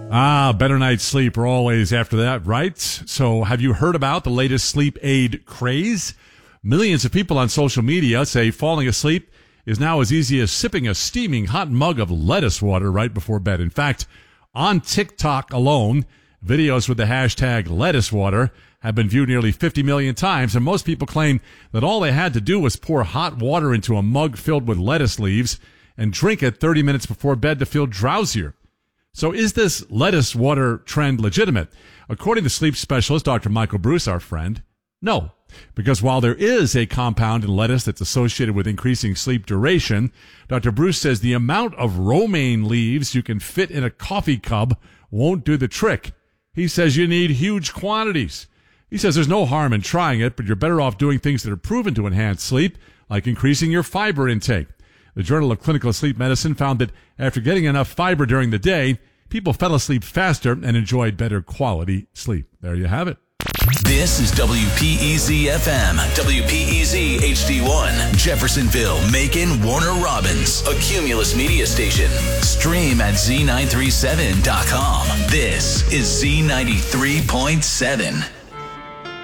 Better night's sleep are always after that, right? So have you heard about the latest sleep aid craze? Millions of people on social media say falling asleep is now as easy as sipping a steaming hot mug of lettuce water right before bed. In fact, on TikTok alone, videos with the hashtag lettuce water have been viewed nearly 50 million times, and most people claim that all they had to do was pour hot water into a mug filled with lettuce leaves and drink it 30 minutes before bed to feel drowsier. So is this lettuce water trend legitimate? According to sleep specialist Dr. Michael Bruce, our friend, no. Because while there is a compound in lettuce that's associated with increasing sleep duration, Dr. Bruce says the amount of romaine leaves you can fit in a coffee cup won't do the trick. He says you need huge quantities. He says there's no harm in trying it, but you're better off doing things that are proven to enhance sleep, like increasing your fiber intake. The Journal of Clinical Sleep Medicine found that after getting enough fiber during the day, people fell asleep faster and enjoyed better quality sleep. There you have it. This is WPEZ-FM, WPEZ HD1, Jeffersonville, Macon, Warner Robins, a Cumulus media station. Stream at Z937.com. This is Z93.7.